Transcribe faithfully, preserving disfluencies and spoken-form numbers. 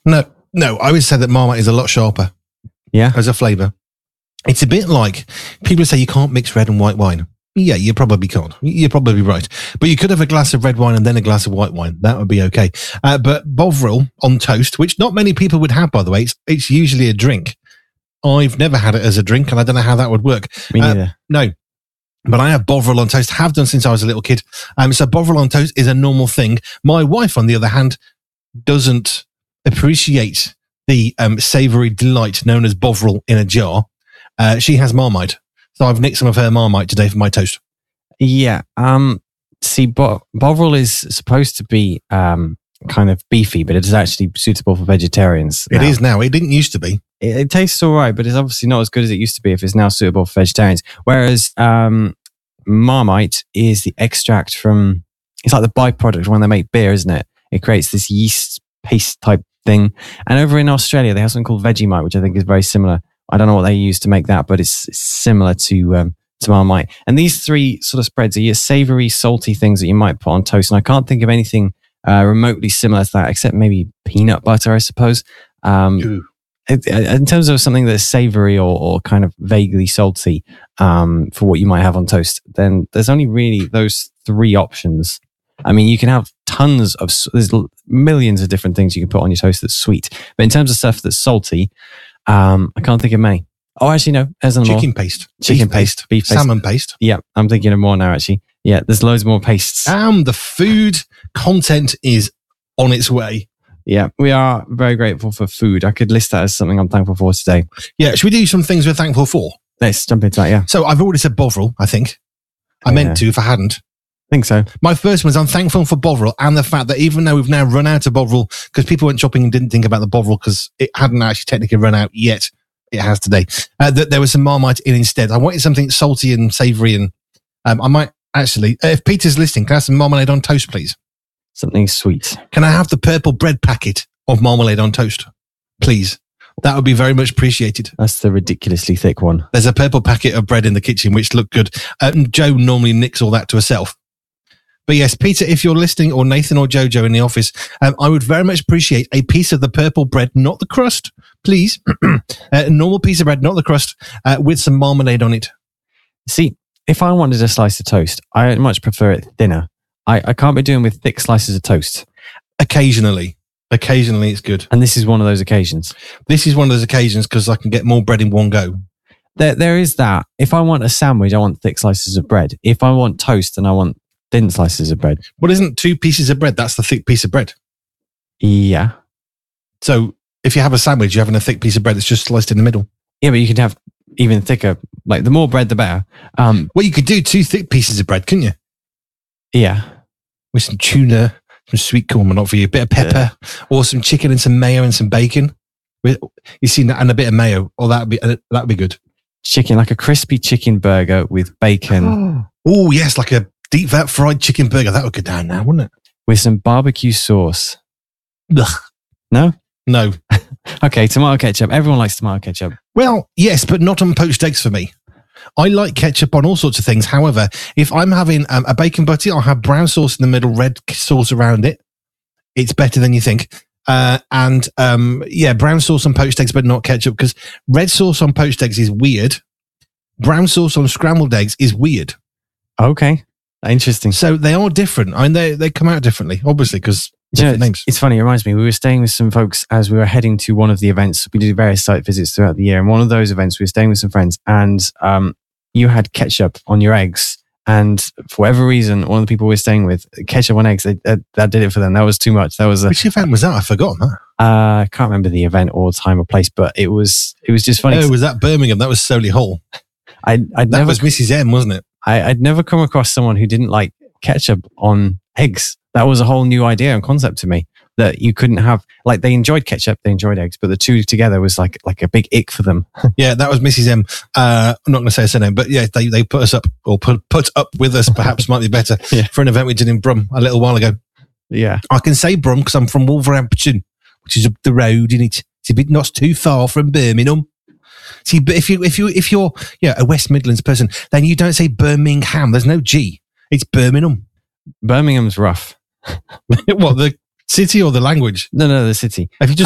No, no. I would say that Marmite is a lot sharper. Yeah, as a flavour. It's a bit like people say you can't mix red and white wine. Yeah, you probably can't. You're probably right. But you could have a glass of red wine and then a glass of white wine. That would be okay. Uh, but Bovril on toast, which not many people would have, by the way, it's, it's usually a drink. I've never had it as a drink, and I don't know how that would work. Me neither. Uh, no. But I have Bovril on toast, have done since I was a little kid. Um, so Bovril on toast is a normal thing. My wife, on the other hand, doesn't appreciate the um, savoury delight known as Bovril in a jar. Uh, she has Marmite. So I've nicked some of her Marmite today for my toast. Yeah. Um, see, Bo- Bovril is supposed to be um, kind of beefy, but it is actually suitable for vegetarians. It now. is now. It didn't used to be. It, it tastes all right, but it's obviously not as good as it used to be if it's now suitable for vegetarians. Whereas um, Marmite is the extract from, it's like the byproduct when they make beer, isn't it? It creates this yeast paste type thing. And over in Australia, they have something called Vegemite, which I think is very similar. I don't know what they use to make that, but it's similar to um, to Marmite. And these three sort of spreads are your savoury, salty things that you might put on toast. And I can't think of anything uh, remotely similar to that, except maybe peanut butter, I suppose. Um, it, in terms of something that's savoury or, or kind of vaguely salty um, for what you might have on toast, then there's only really those three options. I mean, you can have tons of, there's millions of different things you can put on your toast that's sweet. But in terms of stuff that's salty, um, I can't think of many. Oh, actually, no. There's Chicken more. paste. Chicken beef paste. paste. Beef paste. Salmon paste. Yeah, I'm thinking of more now, actually. Yeah, there's loads more pastes. And the food content is on its way. Yeah, we are very grateful for food. I could list that as something I'm thankful for today. Yeah, should we do some things we're thankful for? Let's jump into that, yeah. So I've already said Bovril, I think. I Yeah. meant to if I hadn't. I think so. My first one is I'm thankful for Bovril and the fact that even though we've now run out of Bovril, because people went shopping and didn't think about the Bovril because it hadn't actually technically run out yet. It has today. Uh, that there was some Marmite in instead. I wanted something salty and savoury, and um, I might actually, uh, if Peter's listening, can I have some marmalade on toast, please? Something sweet. Can I have the purple bread packet of marmalade on toast, please? That would be very much appreciated. That's the ridiculously thick one. There's a purple packet of bread in the kitchen, which looked good. Um, Joe normally nicks all that to herself. But yes, Peter, if you're listening, or Nathan or Jojo in the office, um, I would very much appreciate a piece of the purple bread, not the crust, please. A normal piece of bread, not the crust, uh, with some marmalade on it. See, if I wanted a slice of toast, I much prefer it thinner. I, I can't be doing with thick slices of toast. Occasionally. Occasionally it's good. And this is one of those occasions. This is one of those occasions because I can get more bread in one go. There, there is that. If I want a sandwich, I want thick slices of bread. If I want toast, then I want thin slices of bread. Well, isn't two pieces of bread? That's the thick piece of bread. Yeah. So if you have a sandwich, you're having a thick piece of bread that's just sliced in the middle. Yeah, but you can have even thicker, like the more bread, the better. Um, well, you could do two thick pieces of bread, couldn't you? Yeah. With some tuna, some sweet corn, but not for you, a bit of pepper, yeah. Or some chicken and some mayo and some bacon. With, you see that, and a bit of mayo. Oh, that'd be, uh, that'd be good. Chicken, like a crispy chicken burger with bacon. Oh, yes, like a deep fat fried chicken burger. That would go down now, wouldn't it? With some barbecue sauce. Ugh. No? No. Okay, tomato ketchup. Everyone likes tomato ketchup. Well, yes, but not on poached eggs for me. I like ketchup on all sorts of things. However, if I'm having um, a bacon butty, I'll have brown sauce in the middle, red sauce around it. It's better than you think. Uh, and um, yeah, brown sauce on poached eggs, but not ketchup, because red sauce on poached eggs is weird. Brown sauce on scrambled eggs is weird. Okay. Interesting. So they are different. I mean, they, they come out differently, obviously, because different you know, names. It's funny. It reminds me, we were staying with some folks as we were heading to one of the events. We did various site visits throughout the year. And one of those events, we were staying with some friends, and um, you had ketchup on your eggs. And for whatever reason, one of the people we were staying with, ketchup on eggs, they, that, that did it for them. That was too much. That was a, Which event was that? I've forgotten that. Uh, I can't remember the event or time or place, but it was it was just funny. Oh, was that Birmingham? That was Solihull. I, I'd that never, was Missus M, wasn't it? I, I'd never come across someone who didn't like ketchup on eggs. That was a whole new idea and concept to me, that you couldn't have, like, they enjoyed ketchup, they enjoyed eggs, but the two together was like like a big ick for them. Yeah, that was Missus M. Uh, I'm not going to say her surname, but yeah, they, they put us up, or put put up with us, perhaps might be better, yeah. for an event we did in Brum a little while ago. Yeah. I can say Brum because I'm from Wolverhampton, which is up the road, and it? It's a bit not too far from Birmingham. See, but if you if you if you're yeah a West Midlands person, then you don't say Birmingham. There's no G. It's Birmingham. Birmingham's rough. What, the city or the language? No, no, the city. Have you just